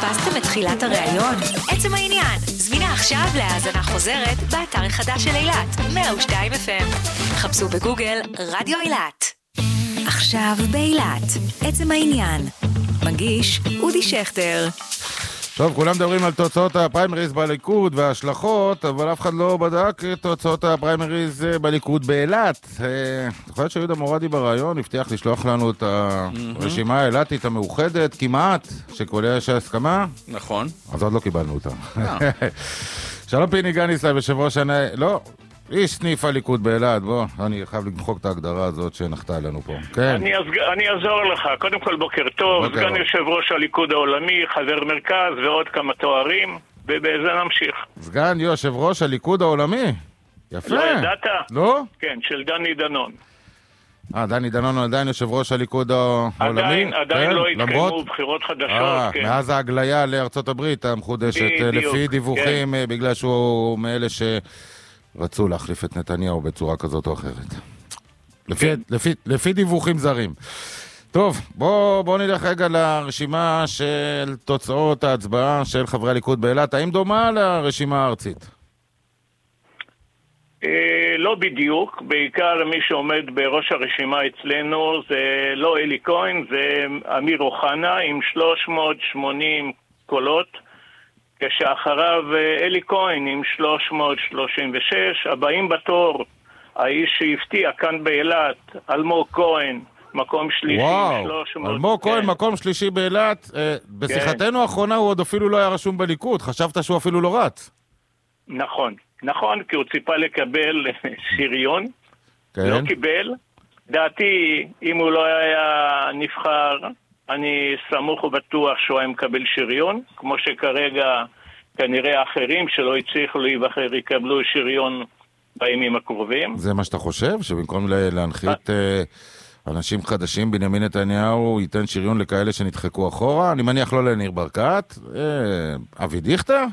פספסתם את תחילת הראיון? עצם העניין, זמינה עכשיו להאזנה חוזרת באתר החדש של אילת, 102 FM. חפשו בגוגל רדיו אילת. עכשיו באילת, עצם העניין. מגיש אודי שכטר. טוב, כולם מדברים על תוצאות הפריימריז בליכוד וההשלכות, אבל אף אחד לא בדק את תוצאות הפריימריז בליכוד באילת. יכול להיות שיהודה מורדי ברעיון הבטיח לשלוח לנו את הרשימה האילתית המאוחדת כמעט, שכולל יש ההסכמה. נכון. אז עוד לא קיבלנו אותה. שלום פיני גניסלב, יושב ראש לא, איש סניף הליכוד באילת. בוא, אני חייב למחוק את ההגדרה הזאת שנחתה לנו פה. כן. אני אעזור לך. קודם כל בוקר טוב, סגן יושב ראש הליכוד העולמי, חבר מרכז ועוד כמה תוארים, ובזה נמשיך. סגן יושב ראש הליכוד העולמי? יפה. לא ידעת? לא? כן, של דני דנון. דני דנון עדיין יושב ראש הליכוד העולמי? עדיין לא התקיימו בחירות חדשות. מאז ההגליה לארצות הברית המחודשת, לפי דיווחים, בגלל שהוא מאלה שרצו להחליף את נתניהו בצורה כזאת או אחרת. לפי דיווחים זרים. טוב, בוא נלך רגע לרשימה של תוצאות ההצבעה של חברי הליכוד באילת. האם דומה לרשימה הארצית? לא בדיוק, בעיקר מי שעומד בראש הרשימה אצלנו זה לא אלי כהן, זה אמיר אוחנה עם 380 קולות, כשאחריו אלי כהן עם 336, הבאים בתור, האיש שהפתיע כאן באילת, אלמוג כהן, מקום שלישי. וואו, אלמוג כהן, מקום שלישי באילת. בשיחתנו האחרונה הוא עוד אפילו לא היה רשום בליכוד, חשבת שהוא אפילו לא רץ. נכון, כי הוא ציפה לקבל שריון, לא קיבל. דעתי, אם הוא לא היה נבחר, אני סמוך ובטוח שהוא היה מקבל שריון, כמו שכרגע כנראה האחרים שלא הצליחו להיבחר יקבלו שריון בימים הקרובים. זה מה שאתה חושב? שבמקום להנחית אנשים חדשים, בנימין נתניהו ייתן שריון לכאלה שנדחקו אחורה? אני מניח לא לניר ברקת. אבי דיכטר?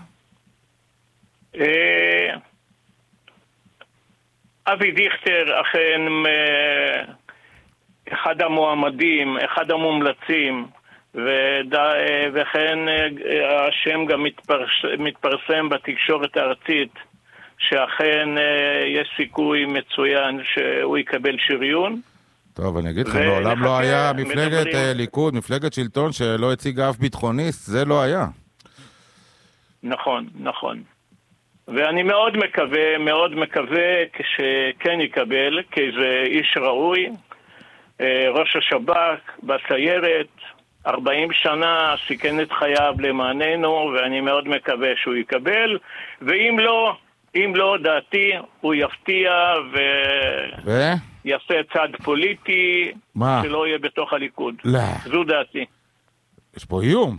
אבי דיכטר אכן אחד המועמדים, אחד המומלצים, וכן השם גם מתפרסם בתקשורת הארצית שאכן יש סיכוי מצוין שהוא יקבל שריון. טוב, אני אגיד לך, לעולם לא היה מפלגת ליכוד, מפלגת שלטון שלא הציגה אף ביטחוניסט, זה לא היה. נכון. ואני מאוד מקווה שכן יקבל, כי זה איש ראוי, ראש השב"כ בסיירת, 40 שנה סיכן את חייו למעננו, ואני מאוד מקווה שהוא יקבל, ואם לא, דעתי, הוא יפתיע יעשה צעד פוליטי שלא יהיה בתוך הליכוד. זו דעתי. יש פה איום.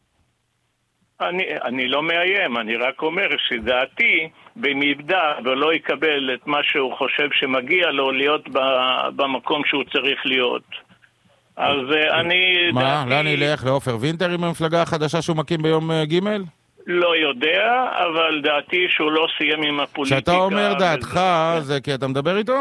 אני לא מאיים, אני רק אומר שדעתי, במידה ולא יקבל את מה שהוא חושב שמגיע לו להיות במקום שהוא צריך להיות. אז אני... מה? לאן ילך? לעופר וינטר עם המפלגה החדשה שהוא מקים ביום ג'? לא יודע, אבל דעתי שהוא לא סיים עם הפוליטיקה. כשאתה אומר דעתך, זה כי אתה מדבר איתו?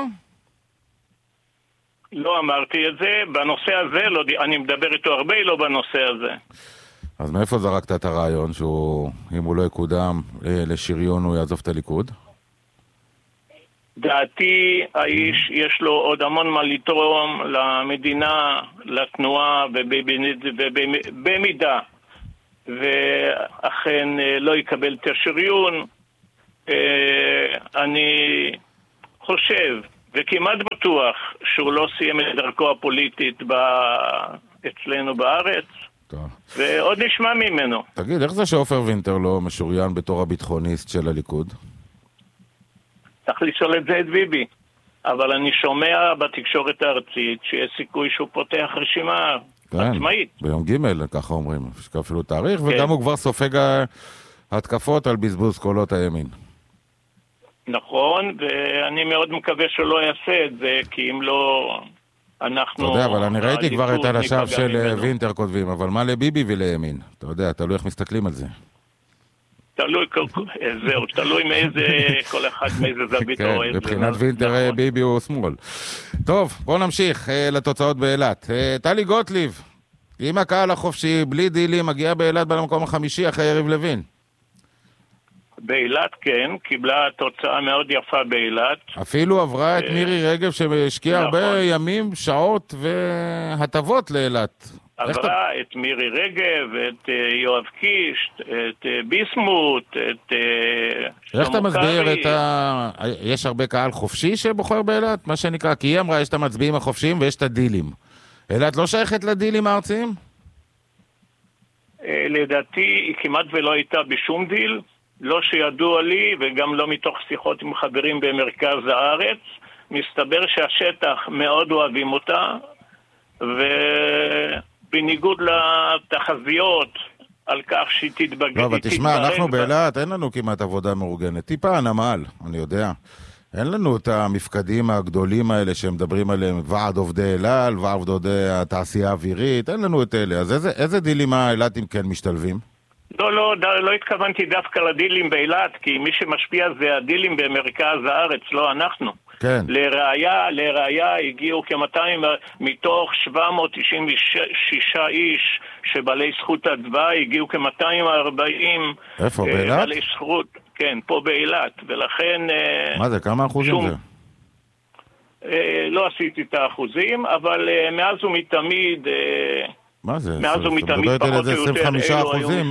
לא אמרתי את זה, בנושא הזה, אני מדבר איתו הרבה, לא בנושא הזה. אז מאיפה זרקת את הרעיון שהוא, אם הוא לא יקודם לשריון, הוא יעזוב את הליכוד? דעתי, האיש יש לו עוד המון מה לתרום למדינה, לתנועה, ובמידה ואכן לא יקבל את השריון, אני חושב וכמעט בטוח שהוא לא סיים את דרכו הפוליטית אצלנו בארץ. ועוד נשמע ממנו. תגיד, איך זה שעופר וינטר לא משוריין בתור הביטחוניסט של הליכוד? צריך לשאול את זה את ביבי. אבל אני שומע בתקשורת הארצית שיש סיכוי שהוא פותח רשימה עצמאית. ביום ג' ככה אומרים, יש אפילו תאריך, וגם הוא כבר סופג התקפות על בזבוז קולות הימין. נכון, ואני מאוד מקווה שלא יעשה את זה, כי אם לא... אנחנו... אתה יודע, אבל אני ראיתי כבר את הלשב של וינטר כותבים, אבל מה לביבי ולימין? אתה יודע, תלוי איך מסתכלים על זה. תלוי מאיזה, כל אחד מאיזה זווית או איזה... מבחינת וינטר ביבי הוא שמאל. טוב, בואו נמשיך לתוצאות באילת. טלי גוטליב, אם הקהל החופשי, בלי דילים, מגיע באילת במקום החמישי אחרי יריב לוין. באילת כן, קיבלה תוצאה מאוד יפה באילת. אפילו עברה את מירי רגב שהשקיעה הרבה ימים, שעות והטבות לאילת. עברה את מירי רגב, את יואב קיש, את ביסמוט, את איך אתה מסביר את יש הרבה קהל חופשי שבוחר באילת? מה שנקרא, כי היא אמרה, יש את המצביעים החופשיים ויש את הדילים. אילת לא שייכת לדילים הארציים? לדעתי היא כמעט ולא הייתה בשום דיל. לא שידוע לי, וגם לא מתוך שיחות עם חברים במרכז הארץ. מסתבר שהשטח מאוד אוהבים אותה, ובניגוד לתחזיות על כך שהיא תתבגד. לא, אבל תשמע, אנחנו באילת, אין לנו כמעט עבודה מאורגנת. טיפה הנמל, אני יודע. אין לנו את המפקדים הגדולים האלה שמדברים עליהם, ועד עובדי אילת, ועד עובדי התעשייה האווירית, אין לנו את אלה. אז איזה דילים האילתים כן משתלבים? לא התכוונתי דווקא לדילים באילת, כי מי שמשפיע זה הדילים במרכז הארץ, לא אנחנו. כן. לראיה הגיעו כ-200 מתוך 796 איש שבעלי זכות הצבעה, הגיעו כ-240 איפה, באילת? בעלי זכות, כן, פה באילת, ולכן... מה זה, כמה אחוזים זה? לא עשיתי את האחוזים, אבל מאז ומתמיד... מה זה? מאז ומתמיד פחות או יותר 25%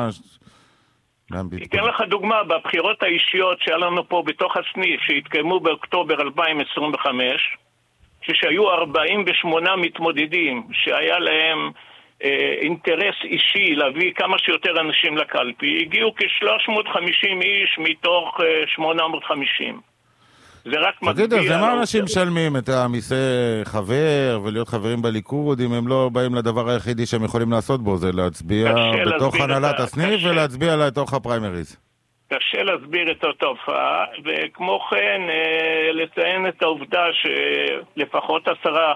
אתן לך דוגמה, בבחירות האישיות שהיה לנו פה בתוך הסניף שהתקיימו באוקטובר 2025, שהיו 48 מתמודדים שהיה להם אינטרס אישי להביא כמה שיותר אנשים לקלפי, הגיעו כ-350 איש מתוך 850. זה רק תגיד, אז למה אנשים משלמים את המיסי חבר ולהיות חברים בליכוד אם הם לא באים לדבר היחידי שהם יכולים לעשות בו, זה להצביע בתוך הנהלת הסניף ולהצביע לתוך הפריימריז? קשה להסביר את התופעה, וכמו כן לציין את העובדה שלפחות 10%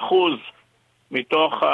מתוך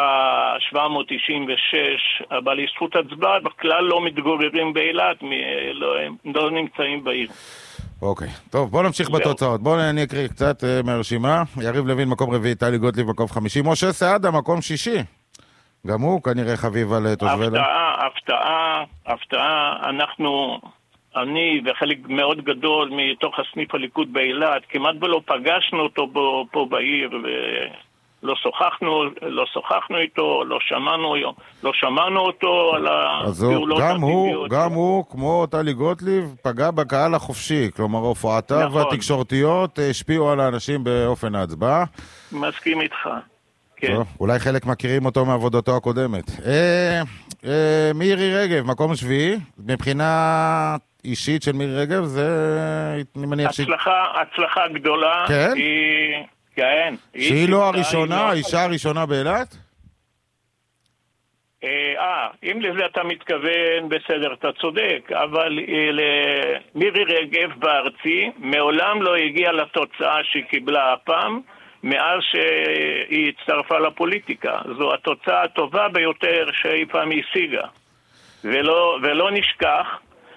ה-796 בעלי זכות הצבעה בכלל לא מתגוררים באילת, לא נמצאים בעיר. אוקיי, טוב, בוא נמשיך בתוצאות. בוא אני אקריא קצת מהרשימה. יריב לוין מקום רביעי, טלי גוטליב מקום חמישי, משה סעדה מקום שישי. גם הוא כנראה חביב על תושבי אילת. הפתעה, אני וחלק מאוד גדול מתוך הסניף הליכוד באילת, כמעט ולא פגשנו אותו פה בעיר, לא שוחחנו איתו, לא שמענו אותו על הפעולות הטבעיות. גם הוא, כמו טלי גוטליב, פגע בקהל החופשי, כלומר הופעותיו והתקשורתיות השפיעו על האנשים באופן ההצבעה. מסכים איתך, כן. אולי חלק מכירים אותו מעבודתו הקודמת. מירי רגב, מקום שביעי, מבחינה אישית של מירי רגב, זה אני מניח הצלחה גדולה. כן? כן. שהיא לא הראשונה, האישה הראשונה באילת? אם לזה אתה מתכוון, בסדר, אתה צודק, אבל מירי רגב בארצי מעולם לא הגיעה לתוצאה שהיא קיבלה הפעם, מאז שהיא הצטרפה לפוליטיקה. זו התוצאה הטובה ביותר שהיא פעם השיגה. ולא נשכח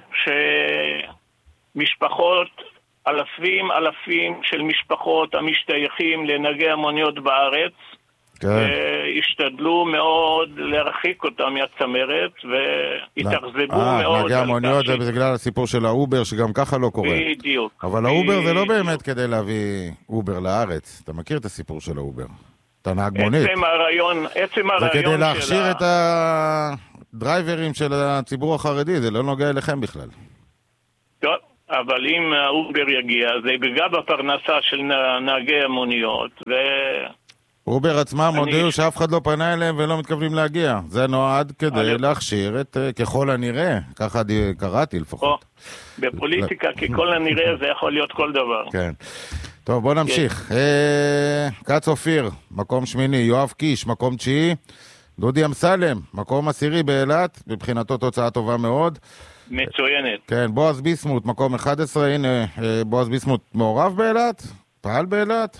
שמשפחות, אלפים של משפחות המשתייכים לנהגי המוניות בארץ, השתדלו מאוד להרחיק אותם מהצמרת, והתאכזבו מאוד. נהגי המוניות זה בגלל הסיפור של האובר, שגם ככה לא קורה. בדיוק. אבל האובר זה לא באמת כדי להביא אובר לארץ. אתה מכיר את הסיפור של האובר? אתה נהג מונית. עצם הרעיון זה כדי להכשיר את הדרייברים של הציבור החרדי, זה לא נוגע אליכם בכלל. טוב. אבל אם האובר יגיע, זה יפגע בפרנסה של נהגי המוניות, אובר עצמם הודיעו שאף אחד לא פנה אליהם ולא מתכוונים להגיע. זה נועד כדי להכשיר את ככל הנראה, ככה קראתי לפחות. בפוליטיקה ככל הנראה זה יכול להיות כל דבר. כן. טוב, בוא נמשיך. קץ אופיר, מקום שמיני, יואב קיש, מקום תשיעי, דודי אמסלם, מקום עשירי באילת, מבחינתו תוצאה טובה מאוד. מצוינת. כן, בועז ביסמוט, מקום 11, הנה, בועז ביסמוט מעורב באילת? פעל באילת?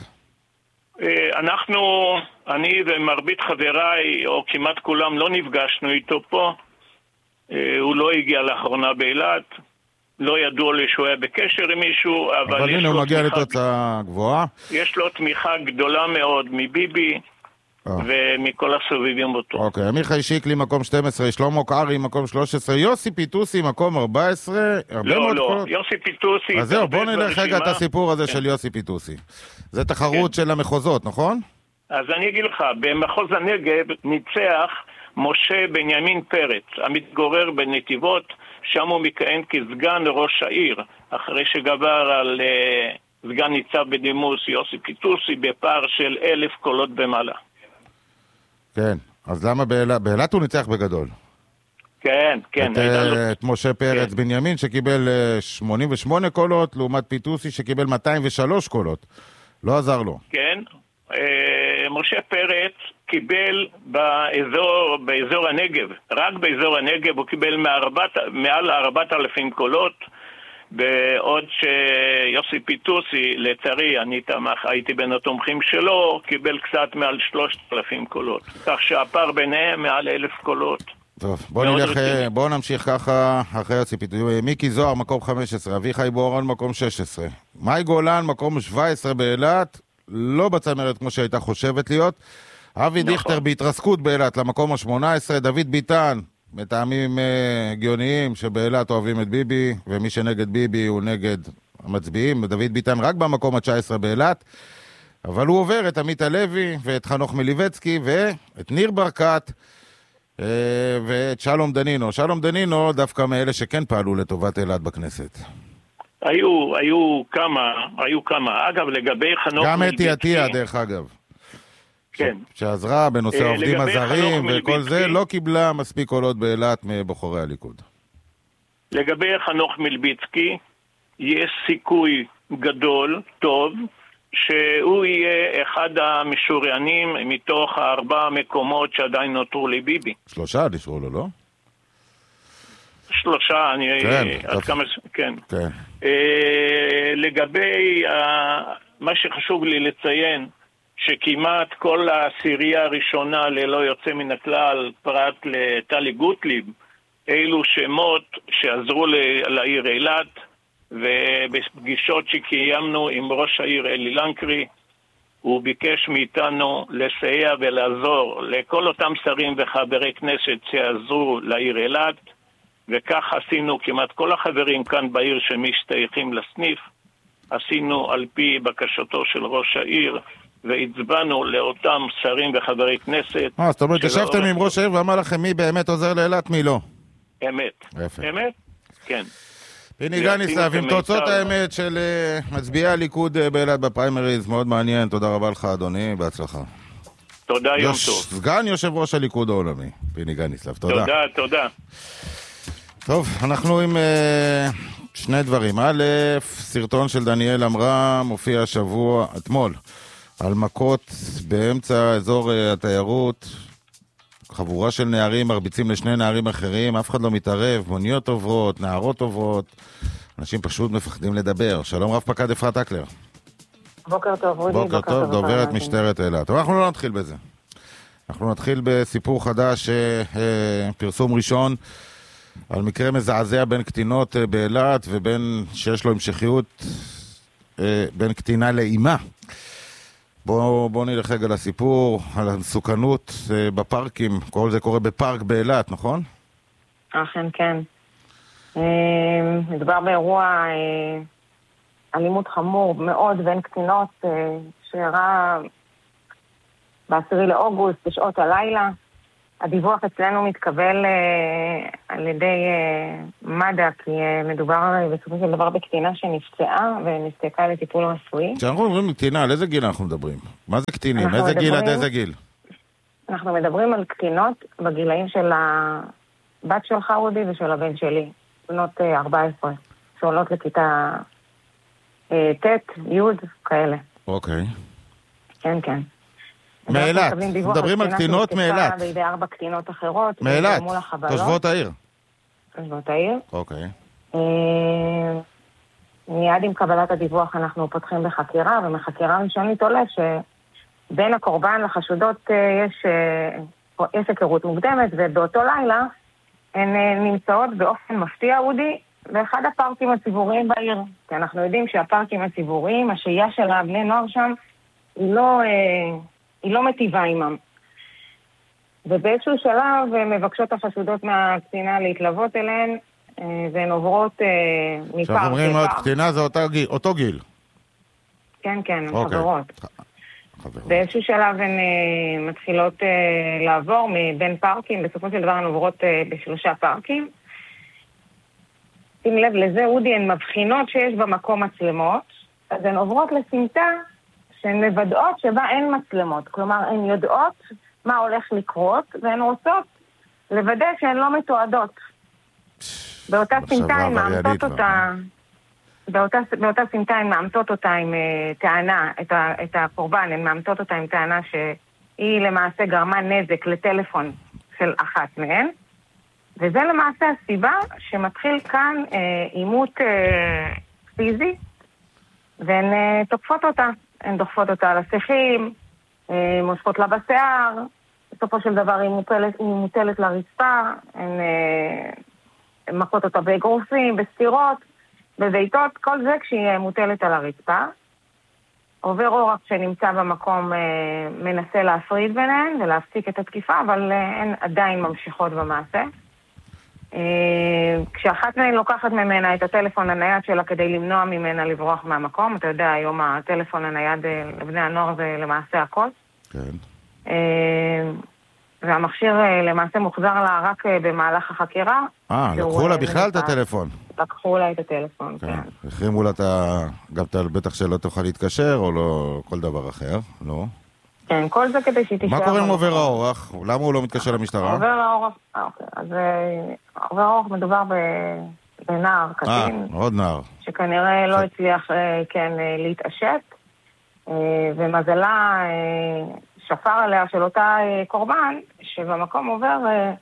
אני ומרבית חבריי, או כמעט כולם, לא נפגשנו איתו פה. הוא לא הגיע לאחרונה באילת. לא ידוע לי שהוא היה בקשר עם מישהו, אבל הנה הוא מגיע לתוצאה גבוהה. יש לו תמיכה גדולה מאוד מביבי. ומכל הסובבים אותו. אוקיי, עמיחי שיקלי מקום 12, שלמה קרעי מקום 13, יוסי פיטוסי מקום 14, לא, יוסי פיטוסי... אז זהו, בוא נלך רגע את הסיפור הזה של יוסי פיטוסי. זה תחרות של המחוזות, נכון? אז אני אגיד לך, במחוז הנגב ניצח משה בנימין פרץ, המתגורר בנתיבות, שם הוא מכהן כסגן ראש העיר, אחרי שגבר על סגן ניצב בדימוס יוסי פיטוסי בפער של 1,000 קולות במעלה. כן, אז למה באילת הוא ניצח בגדול? כן. את משה פרץ בנימין שקיבל 88 קולות, לעומת פיטוסי שקיבל 203 קולות. לא עזר לו. כן, משה פרץ קיבל באזור הנגב, רק באזור הנגב הוא קיבל מעל 4,000 קולות, בעוד שיוסי פיטוסי, לצערי, הייתי בין התומכים שלו, קיבל קצת מעל 3,000 קולות. כך שהפער ביניהם מעל 1,000 קולות. טוב, בוא נמשיך ככה אחרי יוסי פיטוסי. מיקי זוהר, מקום 15, אביחי בוארון, מקום 16. מאי גולן, מקום 17 באילת, לא בצמרת כמו שהייתה חושבת להיות. אבי דיכטר בהתרסקות באילת למקום ה-18, דוד ביטן, מטעמים הגיוניים שבאילת אוהבים את ביבי, ומי שנגד ביבי הוא נגד המצביעים, דוד ביטן רק במקום ה-19 באילת, אבל הוא עובר את עמית הלוי ואת חנוך מליבצקי ואת ניר ברקת ואת שלום דנינו. שלום דנינו דווקא מאלה שכן פעלו לטובת אילת בכנסת. היו כמה. אגב, לגבי חנוך גם אתי עטיה, דרך אגב. כן. שעזרה בנושא העובדים הזרים וכל זה, לא קיבלה מספיק קולות באילת מבוחרי הליכוד. לגבי חנוך מלביצקי, יש סיכוי גדול, טוב, שהוא יהיה אחד המשוריינים מתוך 4 מקומות שעדיין נותרו לביבי. 3 נשארו לו, לא? 3, כן. לגבי מה שחשוב לי לציין, שכמעט כל העשירייה הראשונה ללא יוצא מן הכלל, פרט לטלי גוטליב, אילו שמות שעזרו לעיר אילת, ובפגישות שקיימנו עם ראש העיר אלי לנקרי, הוא ביקש מאיתנו לסייע ולעזור לכל אותם שרים וחברי כנסת שעזרו לעיר אילת, וכך עשינו כמעט כל החברים כאן בעיר שמשתייכים לסניף, עשינו על פי בקשתו של ראש העיר, והצבענו לאותם שרים וחברי כנסת. זאת אומרת, ישבתם עם ראש העיר ואמר לכם מי באמת עוזר לאילת, מי לא. אמת. אמת? כן. פיני גניסלב, עם תוצאות האמת של מצביעי הליכוד באילת בפריימריז, מאוד מעניין, תודה רבה לך אדוני, בהצלחה. תודה, יום טוב. סגן יושב ראש הליכוד העולמי, פיני גניסלב, תודה. תודה. טוב, אנחנו עם שני דברים. א', סרטון של דניאל אמרה, מופיע אתמול, על מכות באמצע אזור התיירות, חבורה של נערים מרביצים לשני נערים אחרים, אף אחד לא מתערב, מוניות עוברות, נערות עוברות, אנשים פשוט מפחדים לדבר. שלום רב פקד אפרת אקלר. בוקר טוב, רודי. בוקר טוב, דוברת משטרת אילת. טוב, אנחנו לא נתחיל בזה. אנחנו נתחיל בסיפור חדש, פרסום ראשון, על מקרה מזעזע בין קטינות באילת, ובין שיש לו המשכיות בין קטינה לאימה. בואו נלך רגע לסיפור, על המסוכנות בפארקים, כל זה קורה בפארק באילת, נכון? אכן כן. מדובר באירוע אלימות חמור מאוד בין קטינות, שאירע ב10 לאוגוסט בשעות הלילה. הדיווח אצלנו מתקבל על ידי מד"א, כי מדובר בסופו של דבר בקטינה שנפצעה ונזקקה לטיפול רפואי. כשאנחנו מדברים קטינה, על איזה גיל אנחנו מדברים? מה זה קטינים? איזה גיל עד איזה גיל? אנחנו מדברים על קטינות בגילאים של הבת שלך רודי ושל הבן שלי, בנות 14, שעולות לכיתה ט', י', כאלה. אוקיי. כן. מאילת, מדברים על קטינות מאילת. בידי 4 קטינות אחרות. מאילת, תושבות העיר. תושבות העיר. אוקיי. מיד עם קבלת הדיווח אנחנו פותחים בחקירה, ומחקירה ראשונית עולה שבין הקורבן לחשודות יש היכרות מוקדמת, ובאותו לילה הן נמצאות באופן מפתיע אודי באחד הפארקים הציבוריים בעיר. כי אנחנו יודעים שהפארקים הציבוריים, השהייה של הבני נוער שם, היא לא מטיבה עימם. ובאיזשהו שלב מבקשות החשודות מהקצינה להתלוות אליהן, והן עוברות מפארק. עכשיו אומרים מאוד, קצינה זה אותו גיל. כן, הן חברות. חברות. באיזשהו שלב הן מתחילות לעבור מבין פארקים, בסופו של דבר הן עוברות ב3 פארקים. שים לב לזה, אודי, הן מבחינות שיש במקום מצלמות, אז הן עוברות לסמטה שהן מוודאות שבה אין מצלמות. כלומר, הן יודעות מה הולך לקרות, והן רוצות לוודא שהן לא מתועדות. באותה סמטה הן מאמתות אותה, באותה סמטה הן מאמתות אותה עם טענה, את הקורבן, הן מאמתות אותה עם טענה שהיא למעשה גרמה נזק לטלפון של אחת מהן, וזה למעשה הסיבה שמתחיל כאן עימות פיזי, והן תוקפות אותה. הן דוחפות אותה על השיחים, מושכות לה בשיער, בסופו של דבר היא מוטלת לרצפה, הן מכות אותה באגרופים, בסטירות, בביתות, כל זה כשהיא מוטלת על הרצפה. עובר אורח שנמצא במקום מנסה להפריד ביניהן ולהפסיק את התקיפה, אבל הן עדיין ממשיכות במעשה. כשאחת מהן לוקחת ממנה את הטלפון הנייד שלה כדי למנוע ממנה לברוח מהמקום, אתה יודע, היום הטלפון הנייד לבני הנוער זה למעשה הכל. כן. והמכשיר למעשה מוחזר לה רק במהלך החקירה. לקחו לה בכלל את הטלפון. לקחו לה את הטלפון, כן. החרימו לה גם בטח שלא תוכל להתקשר או לא כל דבר אחר, לא? כן, כל זה כדי שהיא תישאר. מה קורה עם עובר האורח? למה הוא לא מתקשר למשטרה? עובר האורח, אוקיי. אז עובר האורח מדובר בנער קטין. עוד נער. שכנראה לא הצליח, כן, להתעשת. ומזלה שפר עליה של אותה קורבן, שבמקום עובר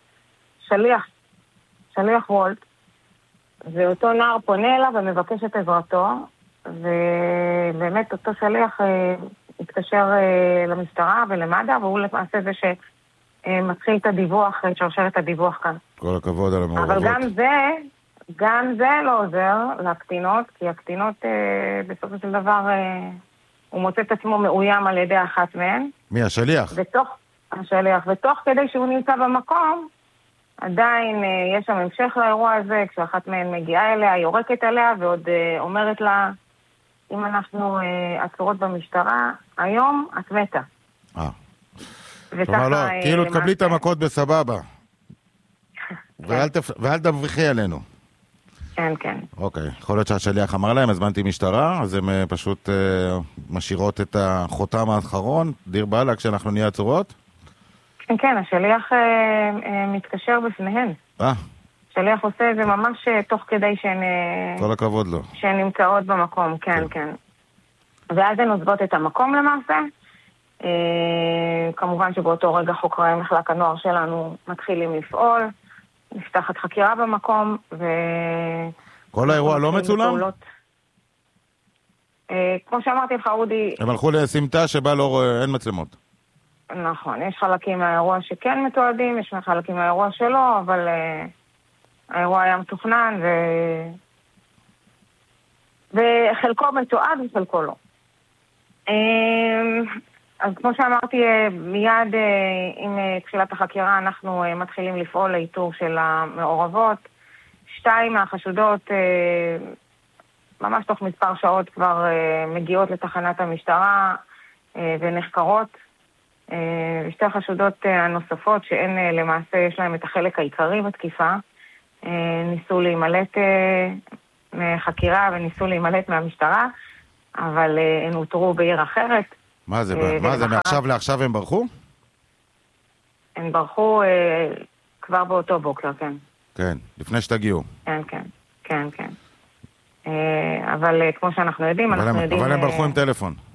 שליח וולט. ואותו נער פונה אליו ומבקש את עזרתו. ובאמת אותו שליח התקשר למשטרה ולמד"א, והוא למעשה זה שמתחיל את הדיווח, שרשרת הדיווח כאן. כל הכבוד על המעורבות. אבל גם זה לא עוזר לקטינות, כי הקטינות בסופו של דבר הוא מוצא את עצמו מאוים על ידי אחת מהן. מי? השליח? השליח. ותוך כדי שהוא נמצא במקום, עדיין יש שם המשך לאירוע הזה, כשאחת מהן מגיעה אליה, יורקת עליה ועוד אומרת לה, אם אנחנו עצורות במשטרה, היום את מתה. כלומר לא, כאילו תקבלי את המכות בסבבה. ואל תבריחי עלינו. כן, כן. אוקיי, יכול להיות שהשליח אמר להם, הזמנתי משטרה, אז הם פשוט משאירות את החותם האחרון, דיר בעלה כשאנחנו נהיה עצורות? כן, כן, השליח מתקשר בפניהן. השליח עושה את זה ממש תוך כדי שהן... כל הכבוד לו. שהן נמצאות במקום, כן, כן. ואז הן עוזבות את המקום למעשה. כמובן שבאותו רגע חוקרי מחלק הנוער שלנו מתחילים לפעול, נפתחת חקירה במקום, כל האירוע לא מצולם? כמו שאמרתי לך, אודי... הם הלכו לסמטה שבה אין מצלמות. נכון, יש חלקים מהאירוע שכן מתועדים, יש חלקים מהאירוע שלא, אבל האירוע היה מתוכנן וחלקו מתועד וחלקו לא. אז כמו שאמרתי, מיד עם תחילת החקירה אנחנו מתחילים לפעול לאיתור של המעורבות. 2 מהחשודות ממש תוך מספר שעות כבר מגיעות לתחנת המשטרה ונחקרות. 2 החשודות הנוספות שהן למעשה יש להם את החלק העיקרי בתקיפה, ניסו להימלט מחקירה וניסו להימלט מהמשטרה, אבל הן הותרו בעיר אחרת. מה זה, מעכשיו לעכשיו הם ברחו? הם ברחו כבר באותו בוקר, כן. כן, לפני שתגיעו. כן. אבל כמו שאנחנו יודעים, אבל הם ברחו עם טלפון.